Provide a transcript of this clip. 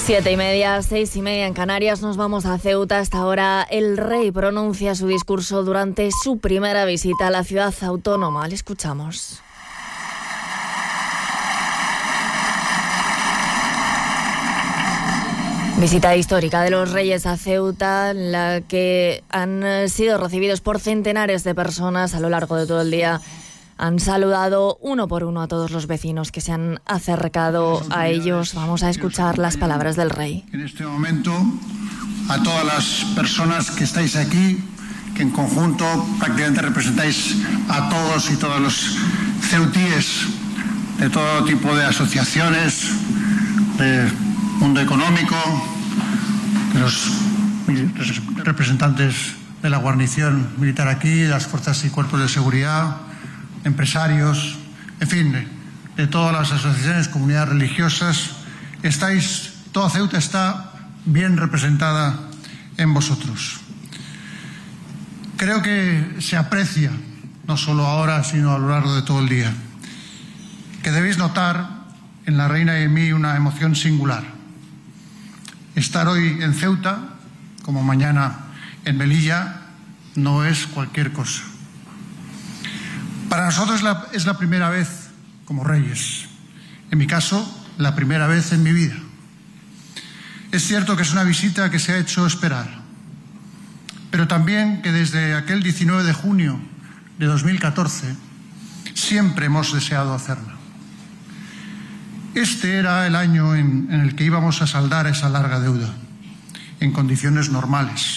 7:30, 6:30 en Canarias, nos vamos a Ceuta. Hasta ahora el rey pronuncia su discurso durante su primera visita a la ciudad autónoma. Le escuchamos. Visita histórica de los reyes a Ceuta, en la que han sido recibidos por centenares de personas a lo largo de todo el día. Han saludado uno por uno a todos los vecinos que se han acercado a ellos. Vamos a escuchar las palabras del rey. En este momento, a todas las personas que estáis aquí, que en conjunto prácticamente representáis a todos y todos los ceutíes de todo tipo de asociaciones, de mundo económico, de los representantes de la guarnición militar aquí, de las fuerzas y cuerpos de seguridad, empresarios, en fin, de todas las asociaciones, comunidades religiosas. Toda Ceuta está bien representada en vosotros. Creo que se aprecia, no solo ahora, sino a lo largo de todo el día, que debéis notar en la reina y en mí una emoción singular. Estar hoy en Ceuta, como mañana en Melilla, no es cualquier cosa. Para nosotros es la primera vez como reyes. En mi caso, la primera vez en mi vida. Es cierto que es una visita que se ha hecho esperar, pero también que desde aquel 19 de junio de 2014 siempre hemos deseado hacerla. Este era el año en el que íbamos a saldar esa larga deuda, en condiciones normales.